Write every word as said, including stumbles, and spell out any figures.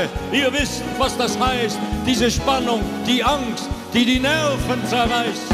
Monate. Ihr wisst, was das heißt. Diese Spannung, die Angst, die die Nerven zerreißt.